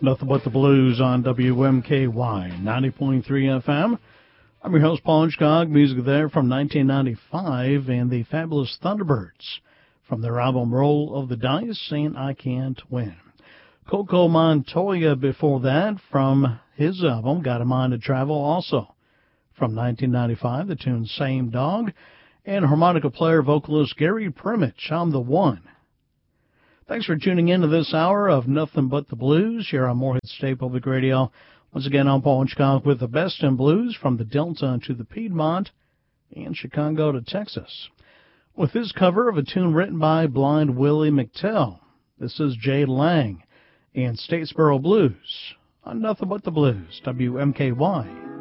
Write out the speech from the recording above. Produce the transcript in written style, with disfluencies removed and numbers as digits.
Nothing But the Blues on WMKY 90.3 FM. I'm your host, Paul Hitchcock. Music there from 1995 and the Fabulous Thunderbirds from their album Roll of the Dice and I Can't Win. Coco Montoya before that from his album Got a Mind to Travel, also from 1995, the tune Same Dog, and harmonica player vocalist Gary Primmich, I'm the One. Thanks for tuning in to this hour of Nothing But the Blues here on Morehead State Public Radio. Once again, I'm Paul Hitchcock with the best in blues from the Delta to the Piedmont and Chicago to Texas. With his cover of a tune written by Blind Willie McTell, this is Jay Lang and Statesboro Blues on Nothing But the Blues, WMKY.